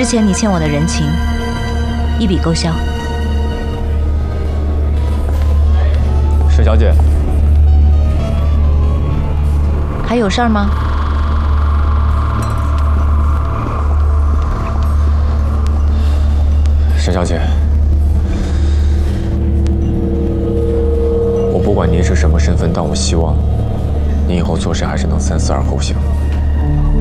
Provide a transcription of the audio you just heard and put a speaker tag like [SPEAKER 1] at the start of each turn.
[SPEAKER 1] 之前你欠我的人情，一笔勾销。
[SPEAKER 2] 沈小姐，
[SPEAKER 1] 还有事儿吗？
[SPEAKER 2] 沈小姐，我不管您是什么身份，但我希望您以后做事还是能三思而后行。